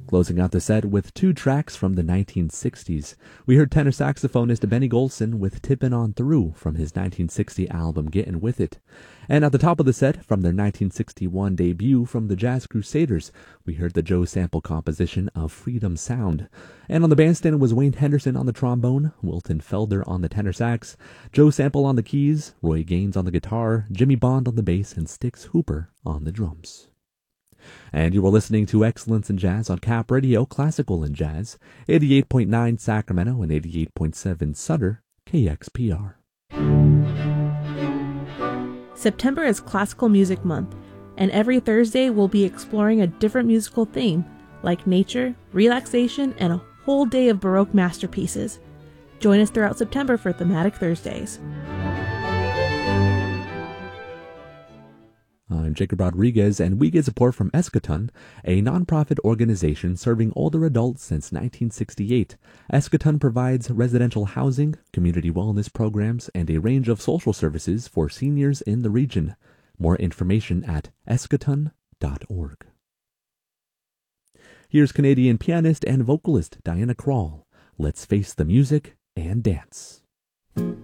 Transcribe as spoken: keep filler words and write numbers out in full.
Closing out the set with two tracks from the nineteen sixties. We heard tenor saxophonist Benny Golson with Tippin' On Through from his nineteen sixty album Gettin' With It. And at the top of the set, from their nineteen sixty-one debut from the Jazz Crusaders, we heard the Joe Sample composition of Freedom Sound. And on the bandstand was Wayne Henderson on the trombone, Wilton Felder on the tenor sax, Joe Sample on the keys, Roy Gaines on the guitar, Jimmy Bond on the bass, and Styx Hooper on the drums. And you were listening to Excellence in Jazz on Cap Radio, Classical and Jazz, eighty-eight point nine Sacramento and eighty-eight point seven Sutter, K X P R. September is Classical Music Month, and every Thursday we'll be exploring a different musical theme, like nature, relaxation, and a whole day of Baroque masterpieces. Join us throughout September for Thematic Thursdays. I'm Jacob Rodriguez, and we get support from Eschaton, a nonprofit organization serving older adults since nineteen sixty-eight. Eschaton provides residential housing, community wellness programs, and a range of social services for seniors in the region. More information at eschaton dot org. Here's Canadian pianist and vocalist Diana Krall. Let's face the music and dance.